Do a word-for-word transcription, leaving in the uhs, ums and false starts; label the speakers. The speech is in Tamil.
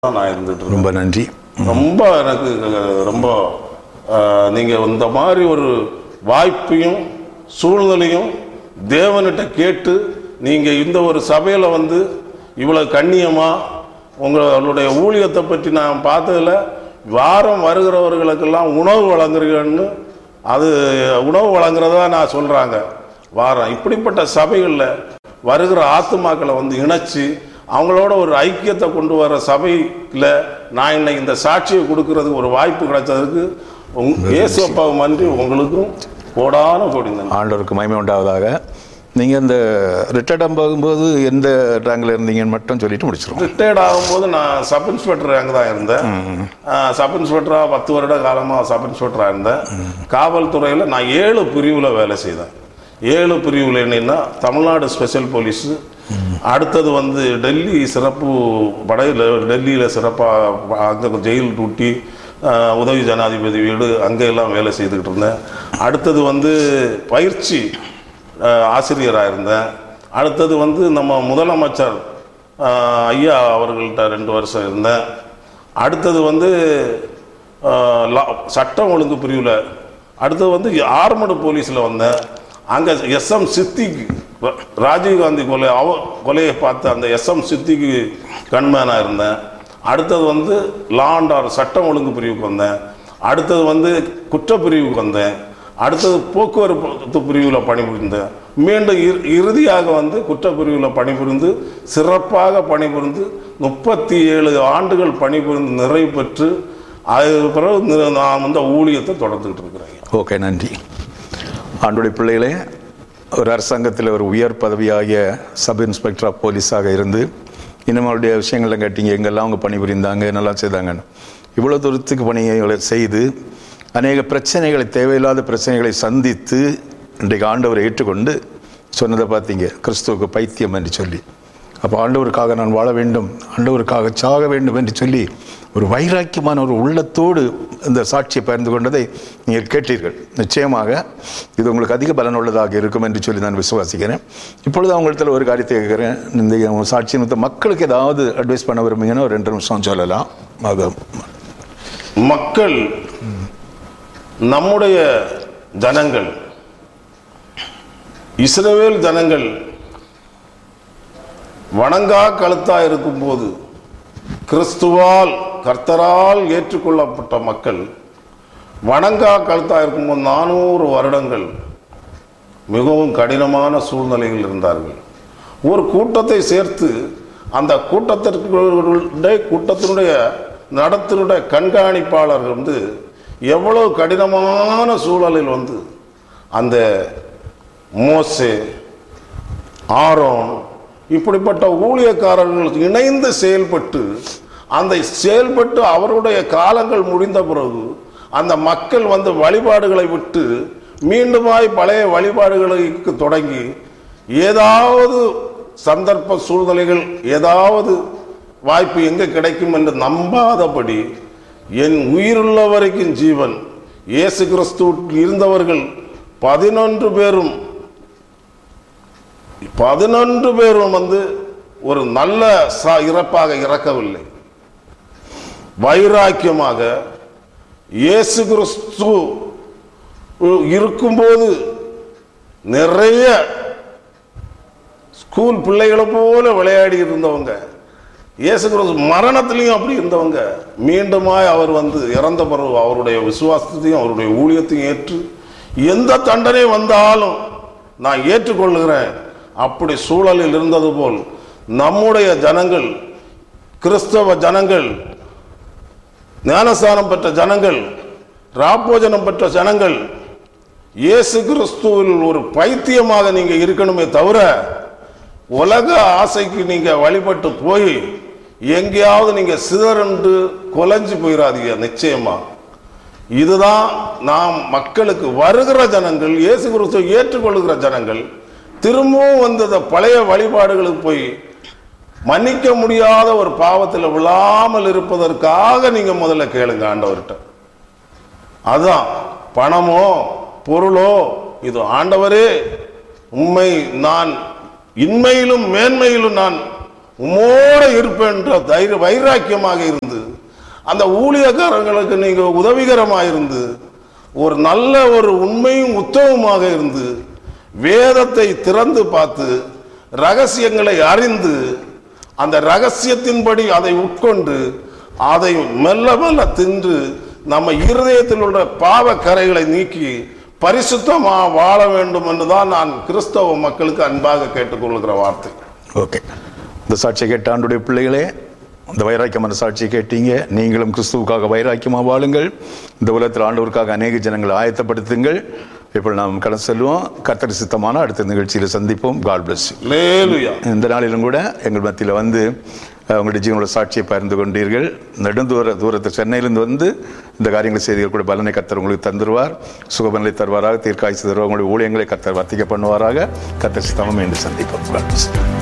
Speaker 1: நான் இருந்துட்டு
Speaker 2: ரொம்ப நன்றி.
Speaker 1: ரொம்ப எனக்கு ரொம்ப நீங்கள் இந்த மாதிரி ஒரு வாய்ப்பையும் சூழ்நிலையும் தேவன்கிட்ட கேட்டு நீங்கள் இந்த ஒரு சபையில் வந்து இவ்வளோ கண்ணியமாக உங்களுடைய ஊழியத்தை பற்றி நான் பார்த்ததில் வாரம் வருகிறவர்களுக்கெல்லாம் உணவு வழங்குறீங்கன்னு அது உணவு வழங்குறதா நான் சொல்கிறாங்க. வாரம் இப்படிப்பட்ட சபைகளில் வருகிற ஆத்துமாக்களை வந்து இணைச்சி அவங்களோட ஒரு ஐக்கியத்தை கொண்டு வர சபையில் நான் இன்னைக்கு இந்த சாட்சியை கொடுக்கறதுக்கு ஒரு வாய்ப்பு கிடைச்சதுக்கு உங் இயேசுப்பாவை நன்றி. உங்களுக்கும் கோடான கோடி நன்றி.
Speaker 2: ஆண்டவருக்கு மகிமை உண்டாவதாக. நீங்கள் இந்த ரிட்டையர்ட் ஆகும்போது எந்த ரேங்கில் இருந்தீங்கன்னு மட்டும் சொல்லிட்டு முடிச்சிடும்.
Speaker 1: ரிட்டையர்ட் ஆகும்போது நான் சப் இன்ஸ்பெக்டர் ரேங்க் தான் இருந்தேன். சப் இன்ஸ்பெக்டராக பத்து வருட காலமாக சப் இன்ஸ்பெக்டராக இருந்தேன். காவல்துறையில் நான் ஏழு பிரிவில் வேலை செய்தேன். ஏழு பிரிவில் என்னன்னா தமிழ்நாடு ஸ்பெஷல் போலீஸு, அடுத்தது வந்து டெல்லி சிறப்பு படையில் டெல்லியில் சிறப்பாக அங்கே ஜெயில் டூட்டி, உதவி ஜனாதிபதி வீடு அங்கெல்லாம் வேலை செய்துக்கிட்டு இருந்தேன். அடுத்தது வந்து பயிற்சி ஆசிரியராக இருந்தேன். அடுத்தது வந்து நம்ம முதலமைச்சர் ஐயா அவர்கள்ட்ட ரெண்டு வருஷம் இருந்தேன். அடுத்தது வந்து சட்டம் ஒழுங்கு பிரிவில், அடுத்தது வந்து ஆர்மடு போலீஸில் வந்தேன். அங்கே எஸ்எம் சித்திக்கு ராஜீவ்காந்தி கொலை அவ கொலையை பார்த்து அந்த எஸ்எம் சித்திக்கு கண்மேனாக இருந்தேன். அடுத்தது வந்து லா அண்ட் ஆர்டர் சட்டம் ஒழுங்கு பிரிவுக்கு வந்தேன். அடுத்தது வந்து குற்றப்பிரிவுக்கு வந்தேன். அடுத்தது போக்குவரத்து பிரிவில் பணிபுரிந்தேன். மீண்டும் இறுதியாக வந்து குற்றப்பிரிவில் பணிபுரிந்து சிறப்பாக பணிபுரிந்து முப்பத்தி ஏழு ஆண்டுகள் பணிபுரிந்து நிறைவு பெற்று அதுக்கு பிறகு நான் வந்து ஊழியத்தை தொடர்ந்துக்கிட்டு இருக்கிறேன்.
Speaker 2: ஓகே, நன்றி. ஆண்டுடைய பிள்ளைகளே, ஒரு அரசாங்கத்தில் ஒரு உயர் பதவியாகிய சப் இன்ஸ்பெக்டர் ஆஃப் போலீஸாக இருந்து இன்னும் அவருடைய விஷயங்கள்லாம் கேட்டீங்க, எங்கெல்லாம் அவங்க பணிபுரிந்தாங்க, என்னெல்லாம் செய்தாங்கன்னு. இவ்வளோ தூரத்துக்கு பணிகளை செய்து அநேக பிரச்சனைகளை, தேவையில்லாத பிரச்சனைகளை சந்தித்து இன்றைக்கு ஆண்டவரை ஏற்றுக்கொண்டு சொன்னதை பார்த்தீங்க, கிறிஸ்துவுக்கு பைத்தியம் என்று சொல்லி. அப்போ ஆண்டவருக்காக நான் வாழ வேண்டும், ஆண்டவருக்காக சாக வேண்டும் என்று சொல்லி ஒரு வைராக்கியமான ஒரு உள்ளத்தோடு இந்த சாட்சியை பகிர்ந்து கொண்டதை நீங்கள் கேட்டீர்கள். நிச்சயமாக இது உங்களுக்கு அதிக பலனுள்ளதாக இருக்கும் என்று சொல்லி நான் விசுவாசிக்கிறேன். இப்பொழுது அவங்களிடத்தில் ஒரு காரியத்தை கேட்குறேன். இந்த சாட்சி மக்களுக்கு ஏதாவது அட்வைஸ் பண்ண விரும்புங்கன்னா ஒரு ரெண்டு நிமிஷம் சொல்லலாம். அது
Speaker 1: மக்கள், நம்முடைய ஜனங்கள், இஸ்ரவேல் ஜனங்கள் வணங்கா கழுத்தா இருக்கும்போது கிறிஸ்துவால் கர்த்தரால் ஏற்றுக்கொள்ளப்பட்ட மக்கள் வணங்கா கழுத்தா இருக்கும்போது நானூறு வருடங்கள் மிகவும் கடினமான சூழ்நிலையில் இருந்தார்கள். ஒரு கூட்டத்தை சேர்த்து அந்த கூட்டத்திற்கு கூட்டத்தினுடைய நடத்தினுடைய கண்காணிப்பாளர்கள் வந்து எவ்வளவு கடினமான சூழலில் வந்து அந்த மோசே, ஆரோன் இப்படிப்பட்ட ஊழியக்காரர்கள் இணைந்து செயல்பட்டு அந்த செயல்பட்டு அவருடைய காலங்கள் முடிந்த பிறகு அந்த மக்கள் வந்து வழிபாடுகளை விட்டு மீண்டுமாய் பழைய வழிபாடுகளுக்கு தொடங்கி ஏதாவது சந்தர்ப்ப சூழ்நிலைகள், ஏதாவது வாய்ப்பு எங்கே கிடைக்கும் என்று நம்பாதபடி என் உயிருள்ள வரைக்கும் ஜீவன் இயேசு கிறிஸ்து இருந்தவர்கள் பதினொன்று பேரும் பதினொன்று பேரும் வந்து ஒரு நல்ல இறப்பாக இறக்கவில்லை. வைராக்கியமாக இயேசு கிறிஸ்து இருக்கும்போது நிறைய ஸ்கூல் பிள்ளைகளை போல விளையாடி இருந்தவங்க, இயேசு கிறிஸ்து மரணத்திலையும் அப்படி இருந்தவங்க, மீண்டுமாய் அவர் வந்து இறந்த பிறகு அவருடைய விசுவாசத்தையும் அவருடைய ஊழியத்தையும் ஏற்று எந்த தண்டனை வந்தாலும் நான் ஏற்றுக்கொள்ளுகிறேன் அப்படி சூழலில் இருந்தது போல் நம்முடைய ஜனங்கள், கிறிஸ்தவ ஜனங்கள், ஞானஸ்தானம் பெற்ற ஜனங்கள், ராப்போஜனம் பெற்ற ஜனங்கள் இயேசு கிறிஸ்துவில் ஒரு பைத்தியமாக நீங்க இருக்கணுமே தவிர உலக ஆசைக்கு நீங்க வழிபட்டு போய் எங்கேயாவது நீங்க சிதறண்டு கொலைஞ்சு போயிடாதீங்க. நிச்சயமா இதுதான் நாம் மக்களுக்கு வருகிற ஜனங்கள், இயேசு கிறிஸ்துவை ஏற்றுக்கொள்ளுகிற ஜனங்கள் திரும்பவும் வந்த பழைய வழிபாடுகளுக்கு போய் மன்னிக்க முடியாத ஒரு பாவத்தில் விழாமல் இருப்பதற்காக நீங்க முதல்ல கேளுங்க ஆண்டவர்கிட்ட. அதுதான் பணமோ பொருளோ, இது ஆண்டவரே உண்மை நான் இன்மையிலும் மேன்மையிலும் நான் உம்மோட இருப்பேன்ற தைரிய வைராக்கியமாக இருந்து அந்த ஊழியக்காரங்களுக்கு நீங்க உதவிகரமாக இருந்து ஒரு நல்ல ஒரு உண்மையும் உத்தவமாக இருந்து வேதத்தை திறந்து பார்த்து ரகசியங்களை அறிந்து அந்த ரகசியத்தின்படி அதை உட்கொண்டு அதை மெல்ல மெல்ல தின்று நம்ம இருதயத்தில் உள்ள பாவ கரைகளை நீக்கி பரிசுத்தமா வாழ வேண்டும் என்றுதான் நான் கிறிஸ்தவ மக்களுக்கு அன்பாக கேட்டுக்கொள்கிற வார்த்தை.
Speaker 2: ஓகே, இந்த சாட்சியை கேட்ட ஆண்டுடைய பிள்ளைகளே, இந்த வைராக்கியமான சாட்சியை கேட்டீங்க. நீங்களும் கிறிஸ்துவுக்காக வைராக்கியமாக வாழுங்கள். இந்த உலகத்தில் ஆண்டவருக்காக அநேக ஜனங்களை ஆயத்தப்படுத்துங்கள். இப்போ நாம் கடந்து செல்வோம். கர்த்தர் சித்தமான அடுத்த நிகழ்ச்சியில் சந்திப்போம். God bless you.
Speaker 1: அல்லேலூயா.
Speaker 2: இந்த நாளிலும் கூட எங்கள் மத்தியில் வந்து உங்களுடைய ஜீவனோட சாட்சியை பகிர்ந்து கொண்டீர்கள். நெடுந்தூர தூரத்தில் சென்னையிலிருந்து வந்து இந்த காரியங்களை செய்திகள் கூட பலனை கர்த்தர் உங்களுக்கு தந்துருவார். சுகபலனை தருவாராக, தீர்க்காய்ச்சி தருவார். உங்களுடைய ஊழியங்களை கர்த்தர் வர்த்திக்க பண்ணுவாராக. கர்த்தர் சித்தமும் என்று சந்திப்போம்.